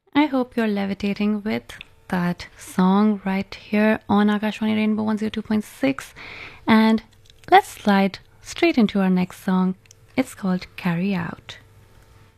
I hope you're levitating with that song right here on Akashwani Rainbow 102.6. And let's slide straight into our next song. It's called Carry Out.